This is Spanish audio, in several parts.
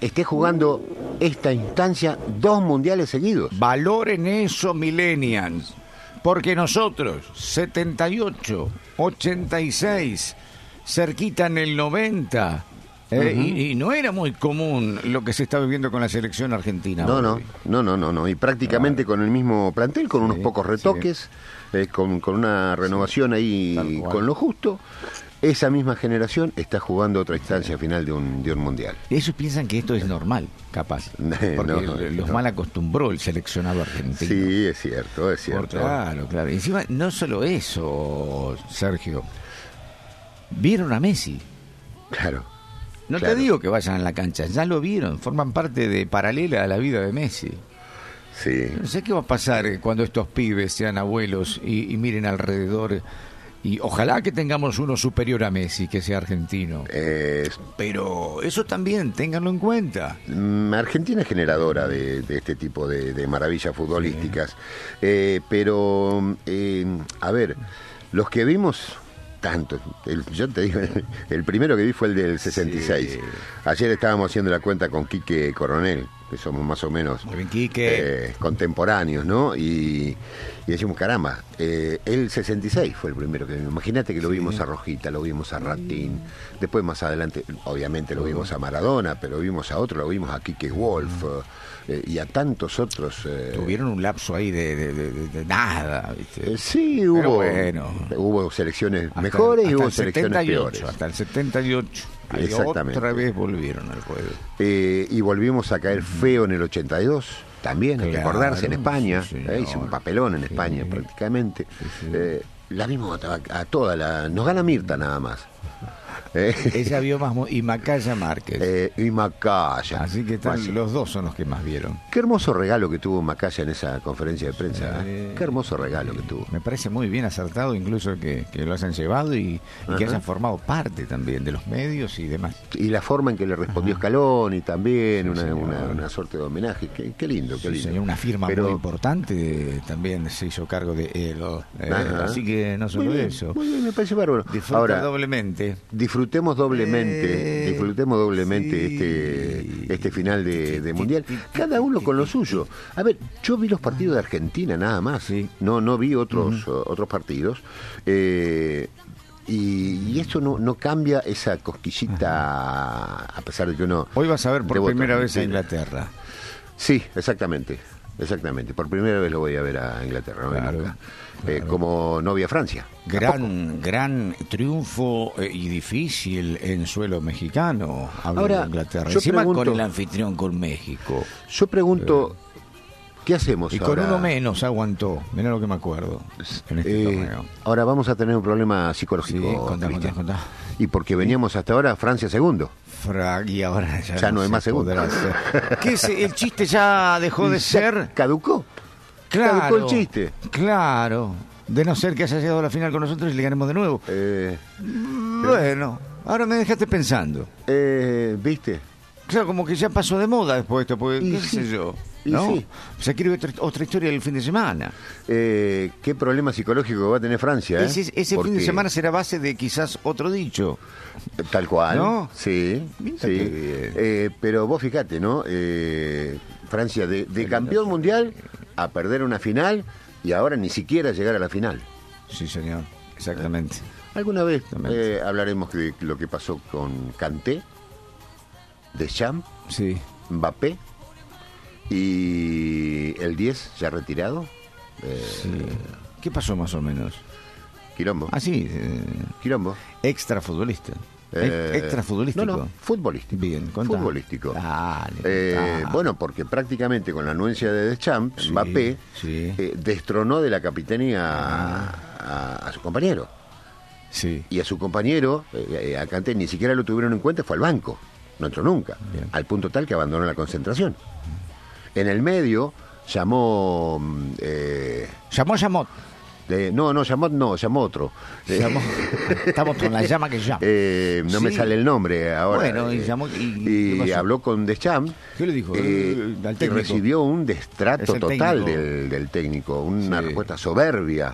esté jugando esta instancia 2 mundiales seguidos. Valoren eso, millennials, porque nosotros, 78, 86, cerquita en el 90, y no era muy común lo que se está viviendo con la selección argentina. No, y prácticamente con el mismo plantel, con unos pocos retoques, con una renovación ahí con lo justo. Esa misma generación está jugando otra instancia final de un mundial. Ellos piensan que esto es normal, capaz, porque los mal acostumbró el seleccionado argentino. Sí, es cierto. Claro. Y encima, no solo eso, Sergio. ¿Vieron a Messi? Claro. No te digo que vayan a la cancha, ya lo vieron, forman parte de paralela a la vida de Messi. Sí. No sé qué va a pasar cuando estos pibes sean abuelos y miren alrededor. Y ojalá que tengamos uno superior a Messi, que sea argentino. Pero eso también, ténganlo en cuenta. Argentina es generadora de este tipo de maravillas futbolísticas. Pero, a ver, los que vimos... tanto, yo te digo, el primero que vi fue el del 66. Sí. Ayer estábamos haciendo la cuenta con Quique Coronel, que somos más o menos contemporáneos, ¿no? Y decimos, caramba, el 66 fue el primero que vimos. Imagínate que lo vimos a Rojita, lo vimos a Ratín, después más adelante, obviamente lo vimos a Maradona, pero vimos a otro, lo vimos a Quique Wolf, y a tantos otros. Tuvieron un lapso ahí de nada, ¿viste? Sí, hubo selecciones mejores y hubo selecciones peores. Hasta el 78. Exactamente. Otra vez volvieron al juego. Y volvimos a caer feo en el 82. También, hay que acordarse, en España. Hice un papelón en España prácticamente. La vimos a toda nos gana Mirta nada más. Ella vio más y Macaya Márquez. Y Macaya. Así que los dos son los que más vieron. Qué hermoso regalo que tuvo Macaya en esa conferencia de prensa. Qué hermoso regalo que tuvo. Me parece muy bien acertado, incluso que lo hayan llevado y que hayan formado parte también de los medios y demás. Y la forma en que le respondió Scaloni también, una suerte de homenaje. Qué lindo, qué lindo. Señor, una firma muy importante también se hizo cargo de él. Así que no solo eso. Muy bien, me parece bárbaro. Ahora, doblemente. Disfrutemos doblemente este final de Mundial, cada uno con lo suyo. A ver, yo vi los partidos de Argentina nada más, no vi otros partidos, y esto no cambia esa cosquillita, a pesar de que uno... Hoy vas a ver por primera vez a Inglaterra. Sí, exactamente, por primera vez lo voy a ver a Inglaterra, ¿no? Claro. Como no vi a Francia. Gran triunfo y difícil en suelo mexicano. Ahora, de Inglaterra. Encima con el anfitrión, con México. Yo pregunto, ¿qué hacemos ahora? Y con uno menos aguantó, mirá lo que me acuerdo. En este torneo. Ahora vamos a tener un problema psicológico. Contá. Y porque veníamos hasta ahora Francia segundo. Y ahora ya no hay más segundo. ¿Qué es? ¿El chiste ya dejó de ser? ¿Caducó? Claro, caducó el chiste. Claro, de no ser que haya llegado a la final con nosotros y le ganemos de nuevo. Bueno, ahora me dejaste pensando. ¿Viste? Claro, como que ya pasó de moda después de esto, porque qué sé yo, ¿no? Sí. Se quiere ver otra historia del fin de semana. ¿Qué problema psicológico va a tener Francia? Ese fin de semana será base de quizás otro dicho. Tal cual, ¿no? Sí. Pero vos fíjate, ¿no? Francia de campeón mundial a perder una final y ahora ni siquiera llegar a la final. Sí, señor, exactamente. Alguna vez hablaremos de lo que pasó con Kanté, Deschamps, Mbappé y el 10 ya retirado. ¿Qué pasó más o menos? Quilombo. Quilombo. Extra futbolista. Extra futbolístico. No, futbolístico. Bien, contá. Futbolístico. Dale. Bueno, porque prácticamente con la anuencia de Deschamps, Mbappé destronó de la capitanía a su compañero. Sí. Y a su compañero, a Kanté, ni siquiera lo tuvieron en cuenta, fue al banco. No entró nunca. Bien. Al punto tal que abandonó la concentración. En el medio llamó... Llamó. Llamó otro. Estamos con la llama que llama. No me sale el nombre ahora. Bueno, y llamó. Y habló con Deschamps. ¿Qué le dijo? Al técnico. Y recibió un destrato total del técnico. Una respuesta soberbia.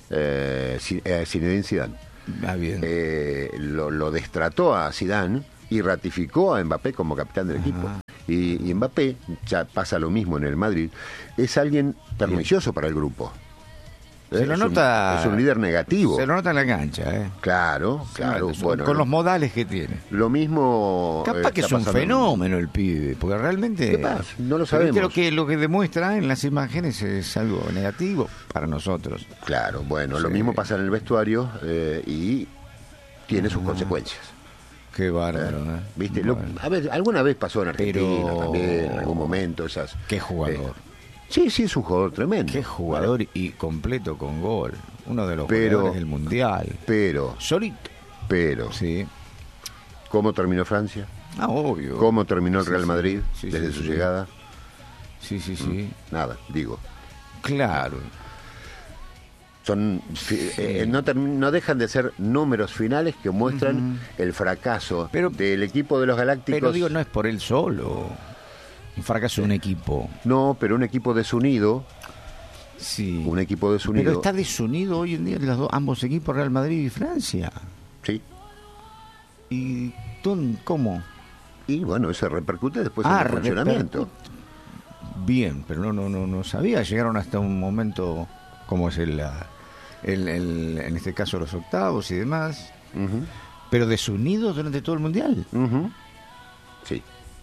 Zinedine Zidane. Bien. Lo destrató a Zidane y ratificó a Mbappé como capitán del equipo. Y Mbappé, ya pasa lo mismo en el Madrid, es alguien pernicioso para el grupo. Se lo nota. Es un líder negativo. Se lo nota en la cancha, Claro. Bueno, con los modales que tiene. Lo mismo. Capaz que es un fenómeno el pibe, porque realmente. ¿Qué pasa? No lo sabemos. Lo que demuestra en las imágenes es algo negativo para nosotros. Claro, bueno, Sí. lo mismo pasa en el vestuario y tiene sus consecuencias. Qué bárbaro, ¿Viste? Bueno. A ver, alguna vez pasó en Argentina Pero- también, en algún momento esas. Qué jugador. Sí, es un jugador tremendo. Qué jugador y completo con gol. Uno de los Pero- jugadores del Mundial. Pero, Solito. sí. ¿Cómo terminó Francia? Obvio. ¿Cómo terminó el Sí, Real sí. Madrid Sí, desde sí, su sí. llegada? Sí. Nada, digo. Claro. Son no dejan de ser números finales que muestran el fracaso Pero- del equipo de los Galácticos. Pero digo, no es por él solo. Un fracaso de un equipo. No, pero un equipo desunido, Sí. un equipo desunido. Pero está desunido hoy en día ambos equipos, Real Madrid y Francia. Sí. ¿Y cómo? Y bueno, eso repercute después en el funcionamiento. Bien, pero no sabía. Llegaron hasta un momento como es en este caso los octavos y demás. Ujú, Pero desunidos durante todo el Mundial. ujú. Sí.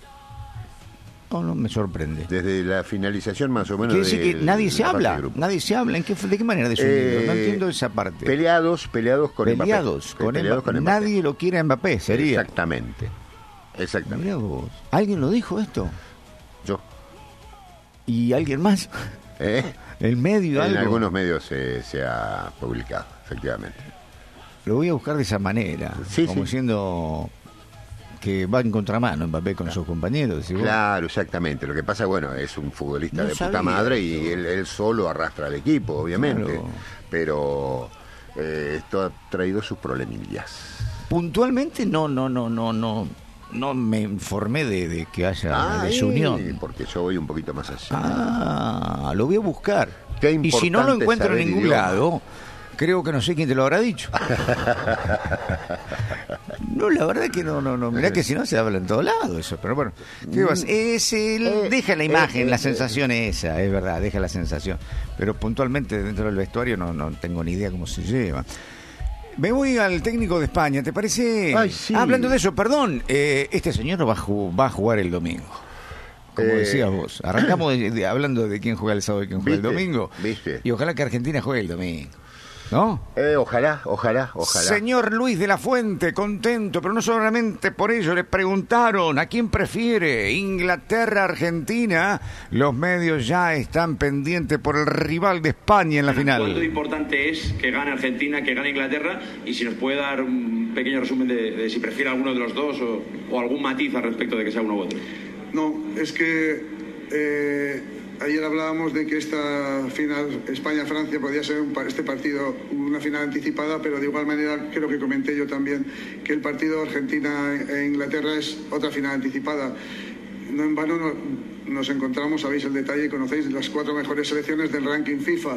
No me sorprende. Desde la finalización más o menos. Quiere decir que de nadie se la fase de habla. grupo. Nadie se habla. ¿De qué manera desunidos? No entiendo esa parte. Peleados con Peleados Mbappé. con Peleados Mbappé. con Mbappé. Nadie lo quiere a Mbappé, sería. Exactamente. Mirá vos. ¿Alguien lo dijo esto? Yo. ¿Y alguien más? ¿Eh? ¿El medio? En algo? algunos medios se ha publicado, efectivamente. Lo voy a buscar de esa manera. Sí, como sí. siendo que va en contramano Mbappé con sus compañeros. ¿sí vos? Claro, exactamente. Lo que pasa, bueno, es un futbolista No de puta sabía madre esto. y él solo arrastra al equipo, obviamente. Claro. Pero esto ha traído sus problemillas. Puntualmente no me informé de que haya desunión. Porque yo voy un poquito más allá. Lo voy a buscar. Qué Y si no lo importante encuentro en saber ningún idioma. lado, creo que no sé quién te lo habrá dicho. No, la verdad que no. Mirá que si no se habla en todos lados eso. Pero bueno, ¿qué vas? Deja la imagen, la sensación esa, es verdad, deja la sensación. Pero puntualmente dentro del vestuario no tengo ni idea cómo se lleva. Me voy al técnico de España, ¿te parece? Ay, sí. Hablando de eso, perdón, este señor va a jugar el domingo. Como decías vos. Arrancamos hablando de quién juega el sábado y quién juega el ¿Viste? domingo. ¿Viste? Y ojalá que Argentina juegue el domingo. ¿No? Ojalá. Señor Luis de la Fuente, contento, pero no solamente por ello. Le preguntaron a quién prefiere, Inglaterra, Argentina. Los medios ya están pendientes por el rival de España en la ¿Cuánto final. importante es que gane Argentina, que gane Inglaterra? Y si nos puede dar un pequeño resumen de si prefiere alguno de los dos o algún matiz al respecto de que sea uno u otro. No, es que ayer hablábamos de que esta final España-Francia podía ser este partido una final anticipada, pero de igual manera creo que comenté yo también que el partido Argentina-Inglaterra es otra final anticipada. No en vano nos encontramos, sabéis el detalle y conocéis las 4 mejores selecciones del ranking FIFA.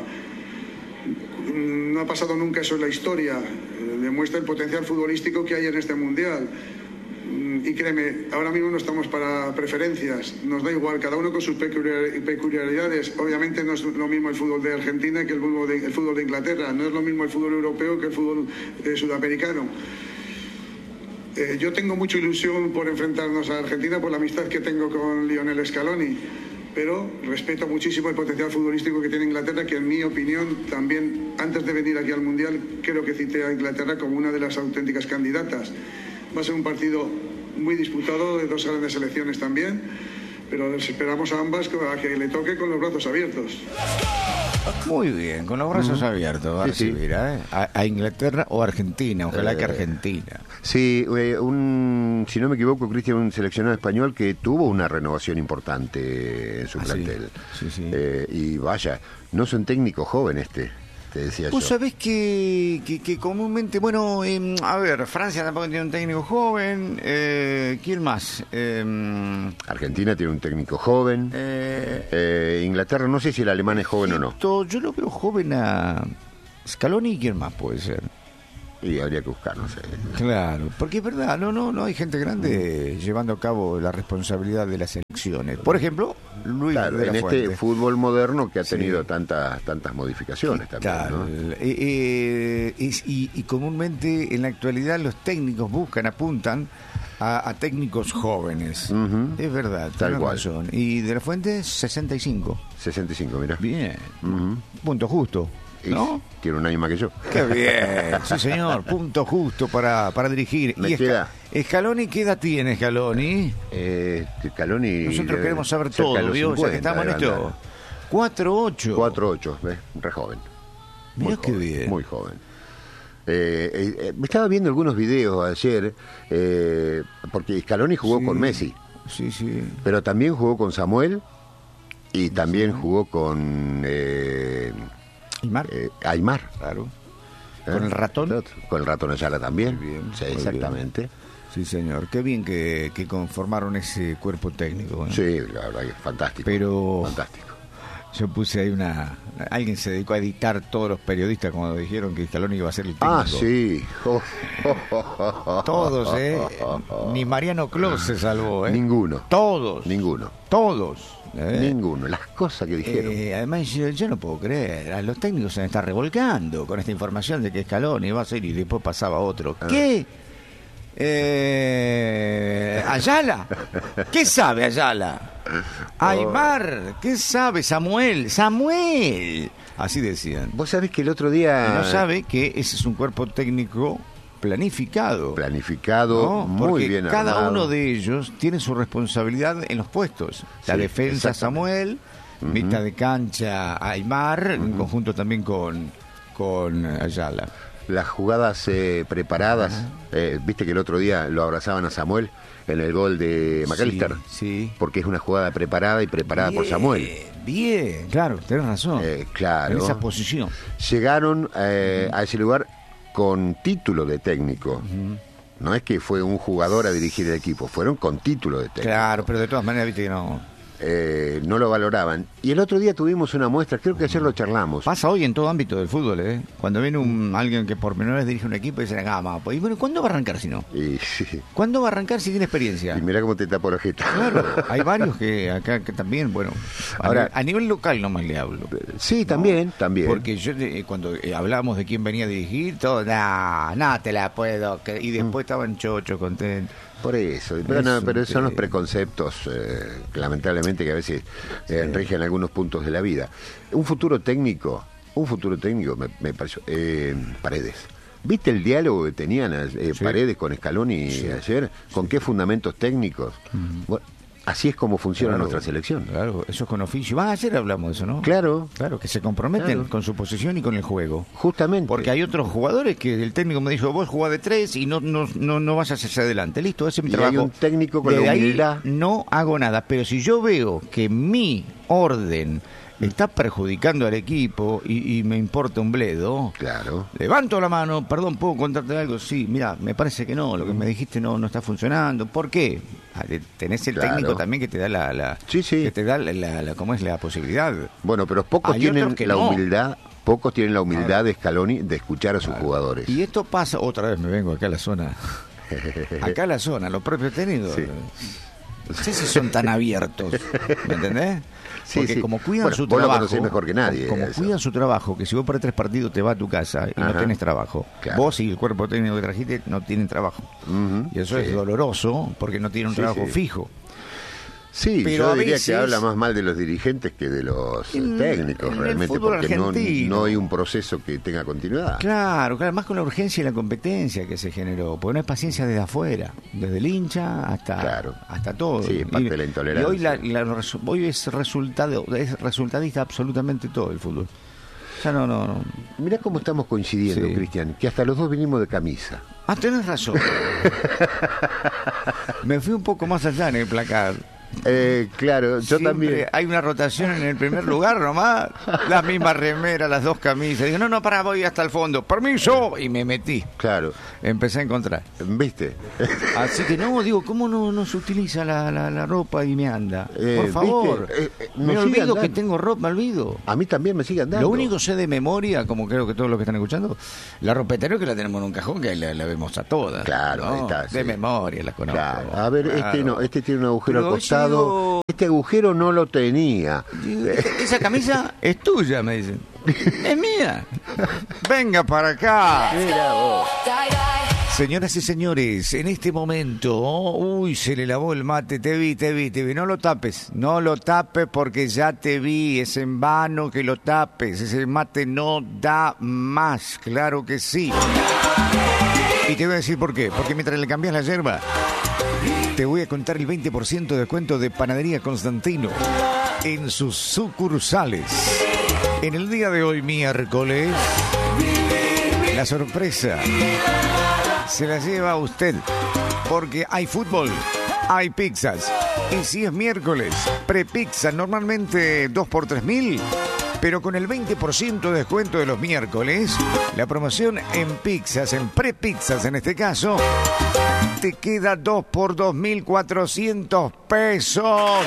No ha pasado nunca eso en la historia. Demuestra el potencial futbolístico que hay en este mundial. Y créeme, ahora mismo no estamos para preferencias, nos da igual, cada uno con sus peculiaridades. Obviamente no es lo mismo el fútbol de Argentina que el fútbol de Inglaterra, no es lo mismo el fútbol europeo que el fútbol sudamericano. Yo tengo mucha ilusión por enfrentarnos a Argentina por la amistad que tengo con Lionel Scaloni, pero respeto muchísimo el potencial futbolístico que tiene Inglaterra, que en mi opinión también, antes de venir aquí al Mundial, creo que cité a Inglaterra como una de las auténticas candidatas. Va a ser un partido muy disputado de 2 grandes selecciones también, pero les esperamos a ambas a que le toque con los brazos abiertos. Muy bien, con los brazos abiertos va a Sí, sí. recibir a Inglaterra o Argentina, ojalá que Argentina. Sí, si no me equivoco, Cristian, un seleccionado español que tuvo una renovación importante en su Sí. plantel. Sí. Y vaya, no son técnicos jóvenes te decía Vos yo. sabés que comúnmente, bueno, a ver, Francia tampoco tiene un técnico joven, ¿quién más? Argentina tiene un técnico joven. Inglaterra, no sé si el alemán es joven o no. Yo lo veo joven a Scaloni y quién más puede ser. Y habría que buscar, no sé. Claro, porque es verdad, no hay gente grande llevando a cabo la responsabilidad de las selecciones. Por ejemplo, Luis Claro, de la en Fuente. este fútbol moderno que ha Sí. tenido tantas modificaciones también, Claro, ¿no? y comúnmente en la actualidad los técnicos apuntan a técnicos jóvenes. Ujú. Es verdad, Tal tenés cual. razón. Y de la Fuente, 65. 65, mira. Bien, Ujú. punto justo, ¿no? Tiene un año más que yo. Qué bien, sí señor, punto justo para dirigir. Me y queda- Scaloni, ¿qué edad tiene Scaloni? Scaloni Nosotros debe queremos saber cerca todo, de los ¿vio? Ya 50 que estamos en debe esto. andar. 4-8. 4-8, ¿ves? Re joven. Mirá qué joven, bien. Muy joven. Me estaba viendo algunos videos ayer, porque Scaloni jugó Sí. con Messi, Sí, sí. pero también jugó con Samuel y también jugó con ¿Y Mar? Aymar. Claro. ¿eh? ¿Con el ratón? Con el ratón Ayala también. Muy bien, Sí, muy exactamente. Sí, señor. Qué bien que conformaron ese cuerpo técnico, ¿no? Sí, la verdad que es fantástico. Pero- Fantástico. Yo puse ahí alguien se dedicó a editar todos los periodistas cuando dijeron que Scaloni iba a ser el técnico. Ah, sí. Todos, Ni Mariano Clos se salvó, Ninguno. Todos. Ninguno. Todos. Ninguno. Las cosas que dijeron. Además, yo no puedo creer. Los técnicos se me están revolcando con esta información de que Scaloni va a ser y después pasaba otro. ¿Qué? Ayala. ¿Qué sabe Ayala? Aymar. ¿Qué sabe Samuel? Samuel. Así decían. Vos sabés que el otro día... No sabe que ese es un cuerpo técnico planificado. Planificado, ¿no? muy Porque bien cada armado. uno de ellos tiene su responsabilidad en los puestos. La Sí, defensa exactamente. Samuel, mitad de cancha Aymar, en conjunto también con Ayala. Las jugadas preparadas, viste que el otro día lo abrazaban a Samuel en el gol de McAllister, Sí. porque es una jugada preparada y preparada por Samuel. Bien, claro, tenés razón. Claro. En esa posición. Llegaron a ese lugar con título de técnico. No es que fue un jugador a dirigir el equipo, fueron con título de técnico. Claro, pero de todas maneras, viste que no. No lo valoraban. Y el otro día tuvimos una muestra, creo que ayer lo charlamos. Pasa hoy en todo ámbito del fútbol, ¿eh? Cuando viene alguien que por menores dirige un equipo y dicen, pues, y bueno, ¿cuándo va a arrancar si no? Y, ¿Cuándo va a arrancar si tiene experiencia? y mirá cómo te tapó la jeta. Claro, hay varios que acá que también, bueno, Ahora- a nivel local nomás le hablo. Sí, también. Porque yo cuando hablábamos de quién venía a dirigir, todo, no te la puedo. Y después estaban chochos, contentos. Por eso, pero, Es pero un son los tema. preconceptos que lamentablemente que a veces rigen algunos puntos de la vida. Un futuro técnico me pareció Paredes. ¿Viste el diálogo que tenían Paredes con Scaloni ayer? ¿Con qué fundamentos técnicos? Bueno, así es como funciona nuestra selección. Claro, eso es con oficio. Ayer hablamos de eso, ¿no? Claro, Claro, que se comprometen Claro. con su posición y con el juego. justamente. Porque hay otros jugadores que el técnico me dijo, vos jugás de 3 y no vayas hacia adelante. Listo, ese es mi Y trabajo. hay un técnico con Desde la ahí humildad. no hago nada, pero si yo veo que mi orden está perjudicando al equipo y me importa un bledo, Claro. levanto la mano, perdón, ¿puedo contarte algo? Sí, mira, me parece que no, lo que me dijiste no está funcionando. ¿Por qué? Tenés el Claro. técnico también que te da Sí, sí. que te da ¿cómo es la posibilidad? Bueno, pero pocos Hay tienen otros que la no. humildad. Pocos tienen la humildad de Scaloni de escuchar a sus jugadores. Y esto pasa, otra vez me vengo acá a la zona. Acá a la zona, los propios técnicos. Sí. No sé si son tan abiertos, ¿me entendés? Sí, Porque sí. como cuidan Bueno, su vos lo trabajo. conocés mejor que nadie, Como eso. cuidan su trabajo, que si vos perdés 3 partidos te vas a tu casa y no Ajá. tenés trabajo. Claro. Vos y el cuerpo técnico que trajiste no tienen trabajo. Ujú, Y eso sí. es doloroso porque no tienen un Sí, trabajo sí. fijo. Sí, Pero yo a diría veces- que habla más mal de los dirigentes que de los técnicos, en el realmente, fútbol porque argentino. no hay un proceso que tenga continuidad. Claro, más con la urgencia y la competencia que se generó, porque no hay paciencia desde afuera, desde el hincha hasta todo. Sí, es parte de la intolerancia. Y hoy, hoy es resultadista absolutamente todo el fútbol. Ya no. Mirá cómo estamos coincidiendo, Sí. Cristian, que hasta los dos vinimos de camisa. Tenés razón. Me fui un poco más allá en el placar. Claro, yo Siempre también. hay una rotación en el primer lugar nomás. Las mismas remeras, las dos camisas. Digo, no, pará, voy hasta el fondo. ¡Permiso! Y me metí. Claro, Empecé a encontrar. ¿viste? Así que no, digo, ¿cómo no se utiliza la ropa y me anda? Por ¿viste? favor. Me nos sigue olvido andando. que tengo ropa, me olvido. A mí también me sigue andando. Lo único sé de memoria, como creo que todos los que están escuchando, la ropa interior que la tenemos en un cajón que la vemos a todas. Claro, ahí está, De sí. memoria la conozco. Claro. A ver, Claro. este tiene un agujero Pero al costado. yo- Este agujero no lo tenía. Esa camisa es tuya, me dicen. Es mía. Venga para acá. Mira vos. Señoras y señores, en este momento, uy, se le lavó el mate, te vi. No lo tapes porque ya te vi, es en vano que lo tapes, ese mate no da más, claro que sí. Y te voy a decir por qué, porque mientras le cambias la yerba, te voy a contar el 20% de descuento de Panadería Constantino en sus sucursales. En el día de hoy, miércoles, la sorpresa se la lleva usted, porque hay fútbol, hay pizzas, y si es miércoles, prepizza, normalmente 2 por 3.000, pero con el 20% de descuento de los miércoles, la promoción en pizzas, en prepizzas en este caso, te queda 2 por 2.400 pesos.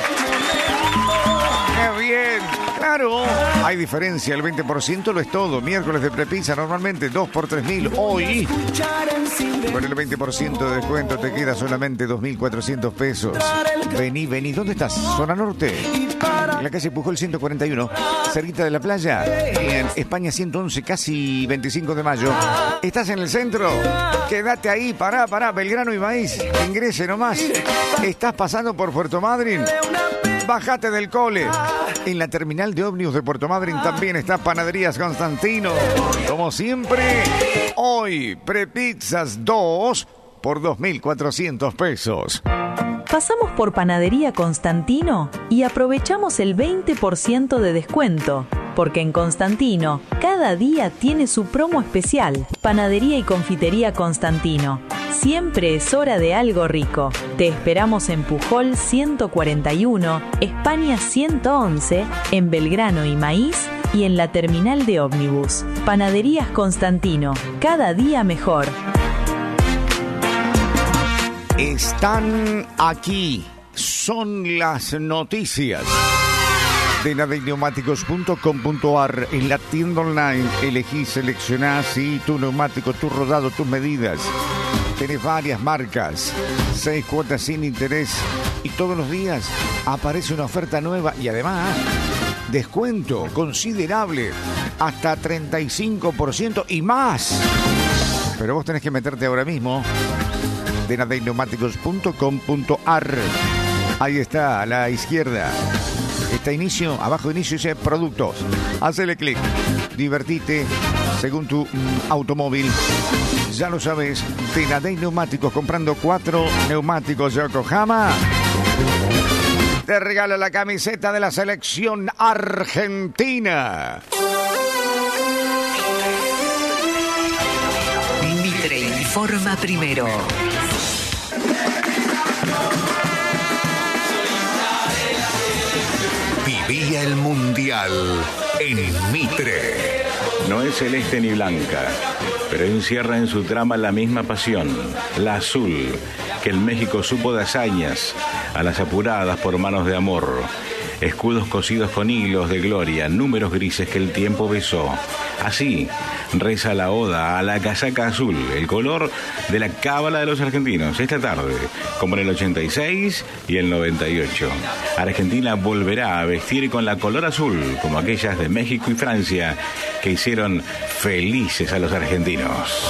¡Qué bien! Claro, hay diferencia, el 20% lo es todo. Miércoles de prepizza, normalmente 2 por 3.000. Hoy, con el 20% de descuento, te queda solamente 2.400 pesos. Vení. ¿Dónde estás? Zona Norte. En la calle Pujol 141, cerquita de la playa. En España 111, casi 25 de mayo. ¿Estás en el centro? Quédate ahí, pará, Belgrano y Maíz. Ingrese nomás. ¿Estás pasando por Puerto Madryn? Bájate del cole. En la terminal de ómnibus de Puerto Madryn también está Panaderías Constantino. Como siempre, hoy prepizzas 2 por 2.400 pesos. Pasamos por Panadería Constantino y aprovechamos el 20% de descuento, porque en Constantino cada día tiene su promo especial. Panadería y Confitería Constantino. Siempre es hora de algo rico. Te esperamos en Pujol 141, España 111, en Belgrano y Maíz y en la terminal de ómnibus. Panaderías Constantino. Cada día mejor. Están aquí, son las noticias de nadeyneumáticos.com.ar. En la tienda online elegís, seleccionás, sí, tu neumático, tu rodado, tus medidas. Tenés varias marcas, 6 cuotas sin interés y todos los días aparece una oferta nueva y además descuento considerable, hasta 35% y más. Pero vos tenés que meterte ahora mismo de nadeyneumáticos.com.ar. Ahí está, a la izquierda. Está inicio, abajo inicio dice productos. Hacele clic, divertite según tu automóvil. Ya lo sabes, de Nadey Neumáticos, comprando 4 neumáticos Yokohama, te regala la camiseta de la selección argentina. Mitre informa primero. Vivía el Mundial en Mitre. No es celeste ni blanca, pero encierra en su trama la misma pasión, la azul, que el México supo de hazañas, a las apuradas por manos de amor. Escudos cosidos con hilos de gloria, números grises que el tiempo besó. Así reza la oda a la casaca azul, el color de la cábala de los argentinos, esta tarde, como en el 86 y el 98. Argentina volverá a vestir con la color azul, como aquellas de México y Francia, que hicieron felices a los argentinos.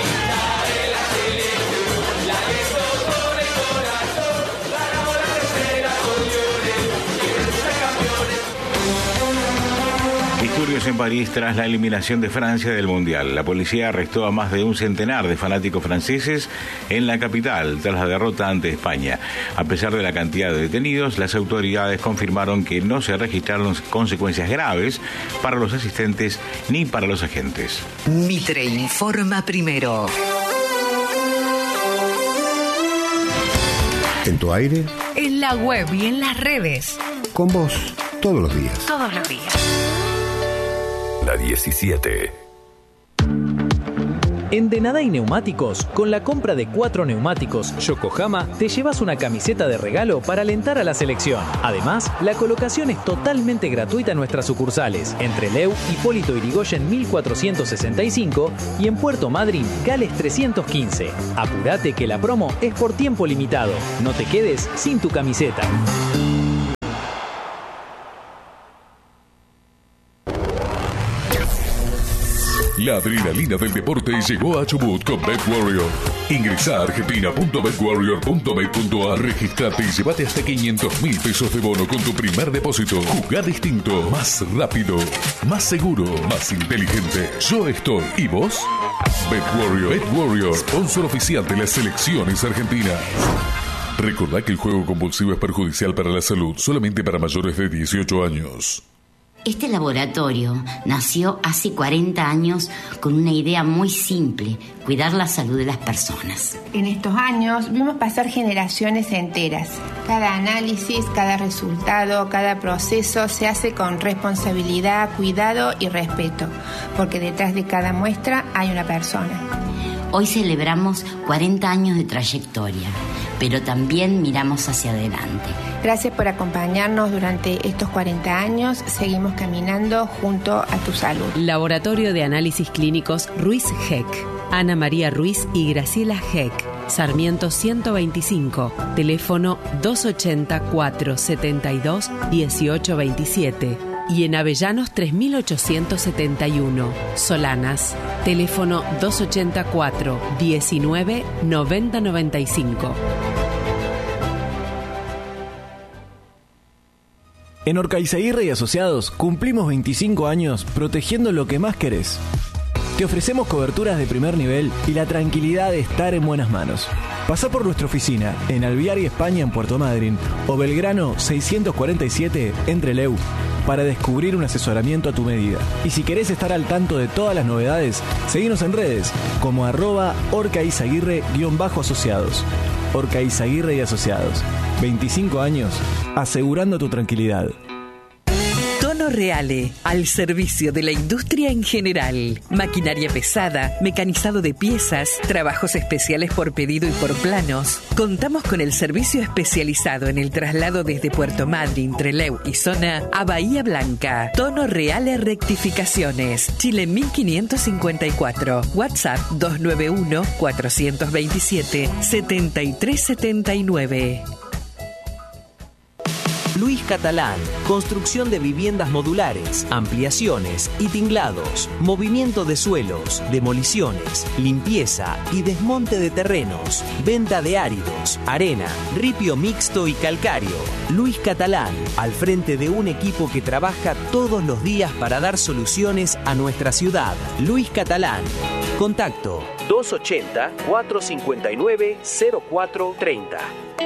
Disturbios en París tras la eliminación de Francia del Mundial. La policía arrestó a más de un centenar de fanáticos franceses en la capital tras la derrota ante España. A pesar de la cantidad de detenidos, las autoridades confirmaron que no se registraron consecuencias graves para los asistentes ni para los agentes. Mitre informa primero. En tu aire. En la web y en las redes. Con vos, todos los días. Todos los días. La 17. En Denadai Neumáticos, con la compra de 4 neumáticos Yokohama, te llevas una camiseta de regalo para alentar a la selección. Además, la colocación es totalmente gratuita en nuestras sucursales, entre Leu, Hipólito Yrigoyen 1465 y en Puerto Madryn, Gales 315. Apurate que la promo es por tiempo limitado. No te quedes sin tu camiseta. La adrenalina del deporte llegó a Chubut con BetWarrior. Ingresa a argentina.betwarrior.bet.ar, registrate y llévate hasta 500.000 pesos de bono con tu primer depósito. Jugá distinto, más rápido, más seguro, más inteligente. Yo estoy. ¿Y vos? BetWarrior, sponsor oficial de las selecciones argentinas. Recordá que el juego compulsivo es perjudicial para la salud, solamente para mayores de 18 años. Este laboratorio nació hace 40 años con una idea muy simple: cuidar la salud de las personas. En estos años vimos pasar generaciones enteras. Cada análisis, cada resultado, cada proceso se hace con responsabilidad, cuidado y respeto, porque detrás de cada muestra hay una persona. Hoy celebramos 40 años de trayectoria, pero también miramos hacia adelante. Gracias por acompañarnos durante estos 40 años. Seguimos caminando junto a tu salud. Laboratorio de Análisis Clínicos Ruiz Heck. Ana María Ruiz y Graciela Heck. Sarmiento 125. Teléfono 284-72-1827. Y en Avellanos 3871. Solanas. Teléfono 284-19-9095. En Orcaizaguirre y Asociados cumplimos 25 años protegiendo lo que más querés. Te ofrecemos coberturas de primer nivel y la tranquilidad de estar en buenas manos. Pasá por nuestra oficina en Alvear y España en Puerto Madryn o Belgrano 647 en Trelew para descubrir un asesoramiento a tu medida. Y si querés estar al tanto de todas las novedades, seguinos en redes como @Orcaizaguirre_asociados. Orcaizaguirre y Asociados. 25 años asegurando tu tranquilidad. Tono Reale, al servicio de la industria en general. Maquinaria pesada, mecanizado de piezas, trabajos especiales por pedido y por planos. Contamos con el servicio especializado en el traslado desde Puerto Madryn, Trelew y zona a Bahía Blanca. Tono Reale Rectificaciones, Chile 1554. WhatsApp 291-427-7379. Luis Catalán, construcción de viviendas modulares, ampliaciones y tinglados, movimiento de suelos, demoliciones, limpieza y desmonte de terrenos, venta de áridos, arena, ripio mixto y calcáreo. Luis Catalán, al frente de un equipo que trabaja todos los días para dar soluciones a nuestra ciudad. Luis Catalán. Contacto 280-459-0430.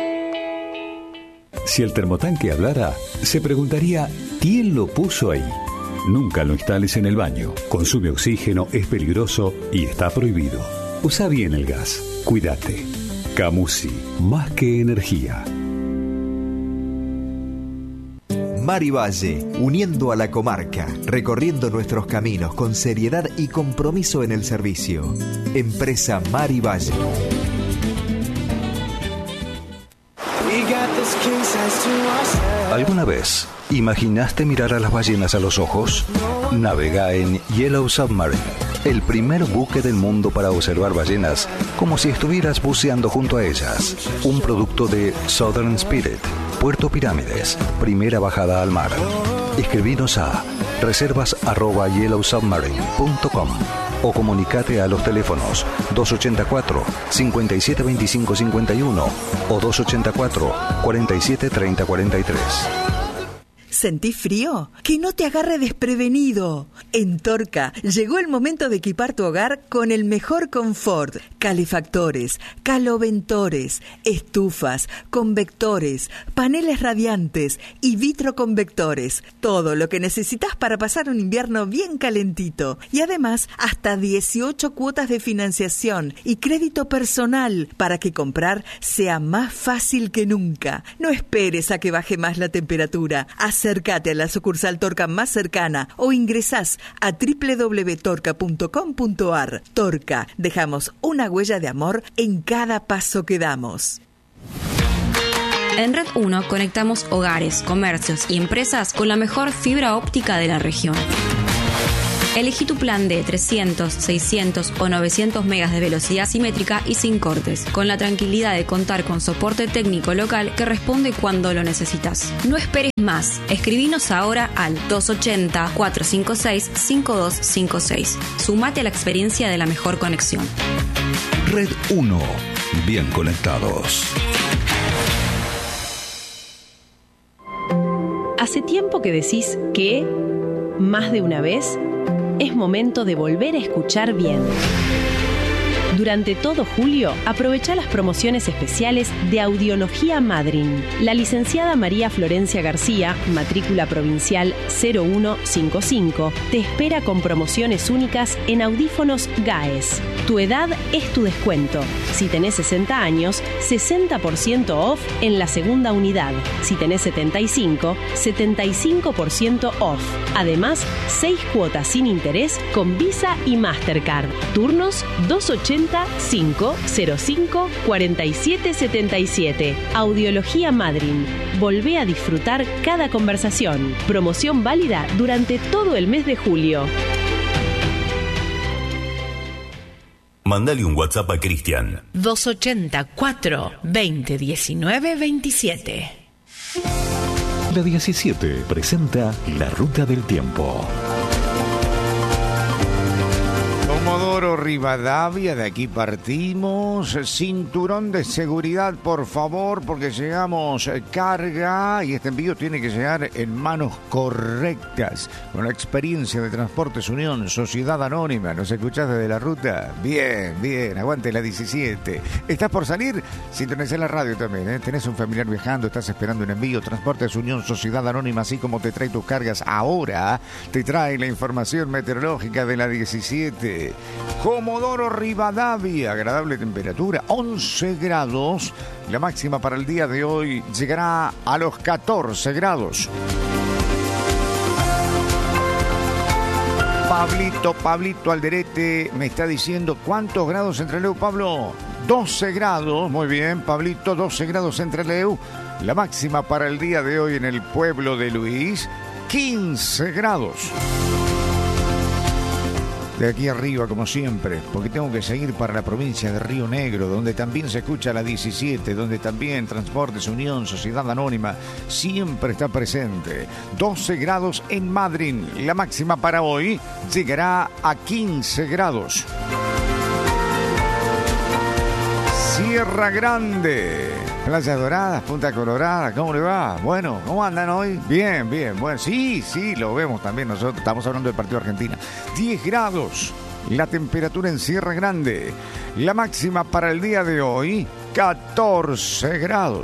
Si el termotanque hablara, se preguntaría ¿quién lo puso ahí? Nunca lo instales en el baño. Consume oxígeno, es peligroso y está prohibido. Usa bien el gas. Cuídate. Camusi, más que energía. Mar y Valle, uniendo a la comarca, recorriendo nuestros caminos con seriedad y compromiso en el servicio. Empresa Mar y Valle. ¿Alguna vez imaginaste mirar a las ballenas a los ojos? Navega en Yellow Submarine, el primer buque del mundo para observar ballenas como si estuvieras buceando junto a ellas. Un producto de Southern Spirit, Puerto Pirámides, primera bajada al mar. Escribinos a reservas@yellowsubmarine.com o comunicate a los teléfonos 284-572551 o 284-473043. ¿Sentís frío? ¡Que no te agarre desprevenido! En Torca llegó el momento de equipar tu hogar con el mejor confort. Calefactores, caloventores, estufas, convectores, paneles radiantes y vitroconvectores. Todo lo que necesitas para pasar un invierno bien calentito. Y además, hasta 18 cuotas de financiación y crédito personal para que comprar sea más fácil que nunca. No esperes a que baje más la temperatura. Acércate a la sucursal Torca más cercana o ingresás a www.torca.com.ar. Torca, dejamos una huella de amor en cada paso que damos. En Red 1 conectamos hogares, comercios y empresas con la mejor fibra óptica de la región. Elegí tu plan de 300, 600 o 900 megas de velocidad simétrica y sin cortes, con la tranquilidad de contar con soporte técnico local que responde cuando lo necesitas. No esperes más. Escribinos ahora al 280-456-5256. Sumate a la experiencia de la mejor conexión. Red 1. Bien conectados. ¿Hace tiempo que decís que, más de una vez, es momento de volver a escuchar bien? Durante todo julio, aprovecha las promociones especiales de Audiología Madryn. La licenciada María Florencia García, matrícula provincial 0155, te espera con promociones únicas en audífonos GAES. Tu edad es tu descuento. Si tenés 60 años, 60% off en la segunda unidad. Si tenés 75, 75% off. Además, 6 cuotas sin interés con Visa y Mastercard. Turnos 280-505-4777. Audiología Madryn. Volvé a disfrutar cada conversación. Promoción válida durante todo el mes de julio. Mandale un WhatsApp a Cristian. 284-2019-27. La 17 presenta La Ruta del Tiempo. Comodoro Rivadavia, de aquí partimos. Cinturón de seguridad, por favor, porque llegamos carga y este envío tiene que llegar en manos correctas. Con la experiencia de Transportes Unión, Sociedad Anónima. ¿Nos escuchás desde la ruta? Bien, bien, aguante la 17. ¿Estás por salir? Sintonicé la radio también, ¿eh? Tenés un familiar viajando, estás esperando un envío. Transportes Unión, Sociedad Anónima, así como te trae tus cargas ahora, te trae la información meteorológica de la 17. Comodoro Rivadavia, agradable temperatura, 11 grados. La máxima para el día de hoy llegará a los 14 grados. Pablito Alderete me está diciendo cuántos grados en Trelew, Pablo. 12 grados, muy bien, Pablito, 12 grados en Trelew. La máxima para el día de hoy en el pueblo de Luis, 15 grados. De aquí arriba, como siempre, porque tengo que seguir para la provincia de Río Negro, donde también se escucha la 17, donde también Transportes Unión, Sociedad Anónima, siempre está presente. 12 grados en Madryn. La máxima para hoy llegará a 15 grados. Sierra Grande, Playas Doradas, Punta Colorada, ¿cómo le va? Bueno, ¿cómo andan hoy? Bien, bien, bueno, sí, lo vemos también nosotros, estamos hablando del partido de Argentina. 10 grados, la temperatura en Sierra Grande. La máxima para el día de hoy, 14 grados.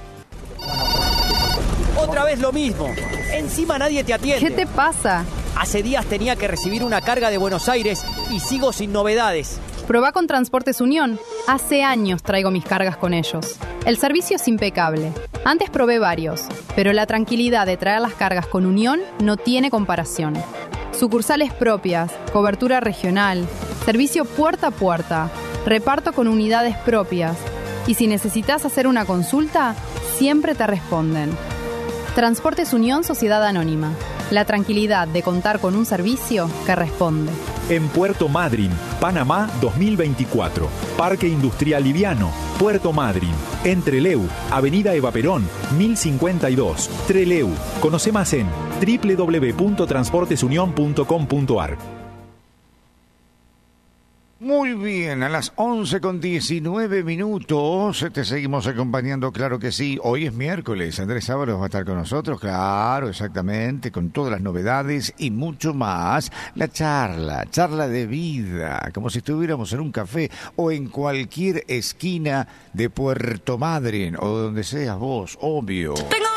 Otra vez lo mismo, encima nadie te atiende. ¿Qué te pasa? Hace días tenía que recibir una carga de Buenos Aires y sigo sin novedades. Probá con Transportes Unión. Hace años traigo mis cargas con ellos. El servicio es impecable. Antes probé varios, pero la tranquilidad de traer las cargas con Unión no tiene comparación. Sucursales propias, cobertura regional, servicio puerta a puerta, reparto con unidades propias. Y si necesitas hacer una consulta, siempre te responden. Transportes Unión, Sociedad Anónima. La tranquilidad de contar con un servicio que responde. En Puerto Madryn, Panamá 2024. Parque Industrial Liviano, Puerto Madryn. En Trelew, Avenida Eva Perón, 1052. Trelew. Conoce más en www.transportesunion.com.ar. Muy bien, a las 11:19 te seguimos acompañando, claro que sí. Hoy es miércoles, Andrés Ábalos va a estar con nosotros, claro, exactamente, con todas las novedades y mucho más. La charla de vida, como si estuviéramos en un café o en cualquier esquina de Puerto Madryn o donde seas vos, obvio. Tengo